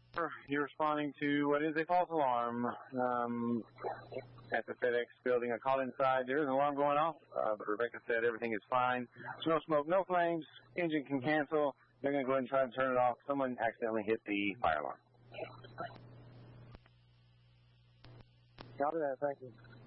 You're responding to what is a false alarm at the FedEx building. I called inside. There is an alarm going off, but Rebecca said everything is fine. No smoke, no flames. Engine can cancel. They're going to go ahead and try to turn it off. Someone accidentally hit the fire alarm. Copy that. Thank you.